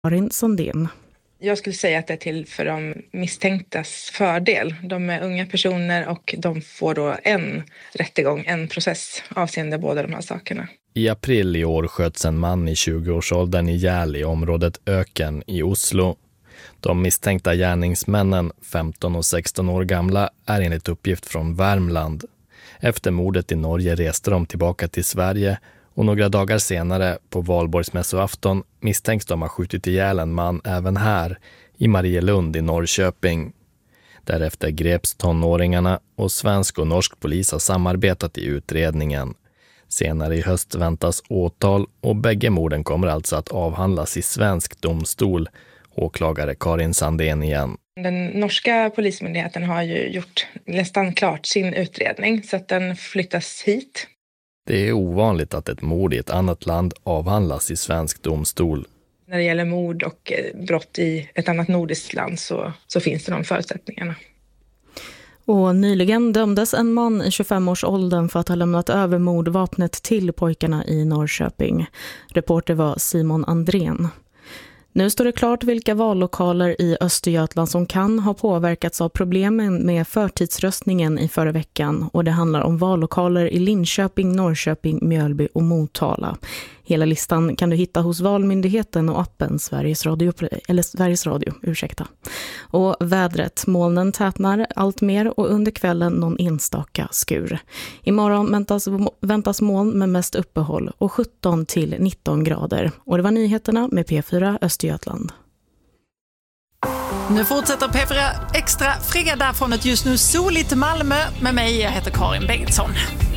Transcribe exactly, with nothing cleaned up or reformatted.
Karin Sandén. Jag skulle säga att det är till för de misstänktas fördel. De är unga personer och de får då en rättegång, en process avseende båda de här sakerna. I april i år sköts en man i tjugoårsåldern ihjäl i området Öken i Oslo. De misstänkta gärningsmännen, femton och sexton år gamla, är enligt uppgift från Värmland. Efter mordet i Norge reste de tillbaka till Sverige och några dagar senare, på valborgsmässoafton, misstänks de ha skjutit ihjäl en man även här, i Marielund i Norrköping. Därefter greps tonåringarna och svensk och norsk polis har samarbetat i utredningen. Senare i höst väntas åtal och bägge morden kommer alltså att avhandlas i svensk domstol. Åklagare Karin Sandén igen. Den norska polismyndigheten har ju gjort nästan klart sin utredning så att den flyttas hit. Det är ovanligt att ett mord i ett annat land avhandlas i svensk domstol. När det gäller mord och brott i ett annat nordiskt land så, så finns det de förutsättningarna. Och nyligen dömdes en man i tjugofem-årsåldern för att ha lämnat över mordvapnet till pojkarna i Norrköping. Reporter var Simon Andrén. Nu står det klart vilka vallokaler i Östergötland som kan ha påverkats av problemen med förtidsröstningen i förra veckan, och det handlar om vallokaler i Linköping, Norrköping, Mjölby och Motala. Hela listan kan du hitta hos Valmyndigheten och appen Sveriges Radio, eller Sveriges Radio, ursäkta. Och vädret, molnen tätnar allt mer och under kvällen någon enstaka skur. Imorgon väntas, väntas moln med mest uppehåll och sjutton till nitton grader. Och det var nyheterna med P fyra Östergötland. Nu fortsätter P fyra Extra fredag från ett just nu soligt Malmö med mig, jag heter Karin Bengtsson.